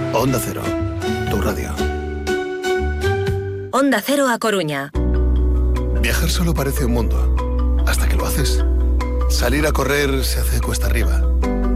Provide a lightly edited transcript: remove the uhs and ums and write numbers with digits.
Onda Cero, tu radio. Onda Cero A Coruña. Viajar solo parece un mundo, hasta que lo haces. Salir a correr se hace cuesta arriba.